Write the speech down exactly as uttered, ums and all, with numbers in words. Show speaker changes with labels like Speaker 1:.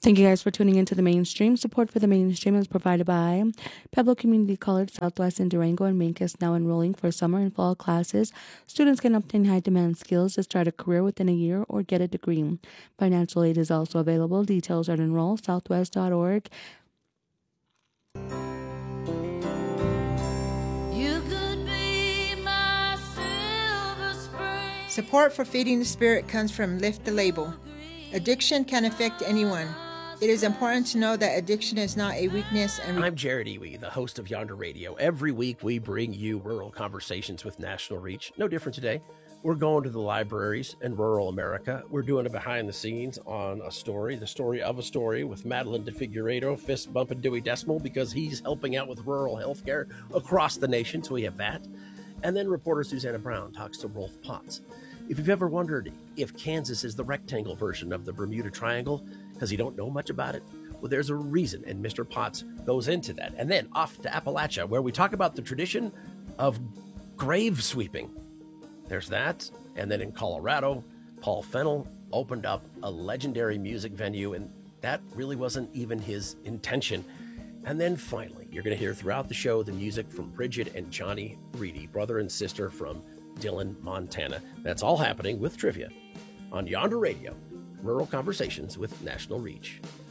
Speaker 1: Thank you guys for tuning into the mainstream. Support for the mainstream is provided by Pueblo Community College, Southwest in Durango, and Mancos now enrolling for summer and fall classes. Students can obtain high demand skills to start a career within a year or get a degree. Financial aid is also available. Details are at enroll southwest dot org.
Speaker 2: Support for Feeding the Spirit comes from Lift the Label. Addiction can affect anyone. It is important to know that addiction is not a weakness. And
Speaker 3: re- I'm Jared Iwi, the host of Yonder Radio. Every week we bring you rural conversations with National Reach. No different today. We're going to the libraries in rural America. We're doing a behind the scenes on a story, the story of a story with Madeline DeFigueiredo, fist bumping Dewey Decimal because he's helping out with rural healthcare across the nation. So we have that. And then reporter Susanna Brown talks to Rolf Potts. If you've ever wondered if Kansas is the rectangle version of the Bermuda Triangle because you don't know much about it, well, there's a reason, and Mister Potts goes into that. And then off to Appalachia, where we talk about the tradition of grave sweeping. There's that. And then in Colorado, Paul Fennell opened up a legendary music venue, and that really wasn't even his intention. And then finally, you're going to hear throughout the show the music from Bridget and Johnny Reedy, brother and sister from Dillon, Montana. That's all happening with trivia on Yonder Radio, Rural Conversations with National Reach.